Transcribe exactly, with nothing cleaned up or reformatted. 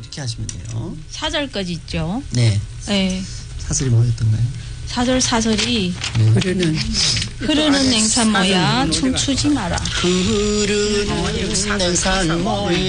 이렇게 하시면 돼요. 사절까지 있죠. 네. 네. 사설이 뭐였던가요? 사절 사설이 네. 흐르는 흐르는 냉산 모야 춤추지 마라. 흐르는 냉산 모야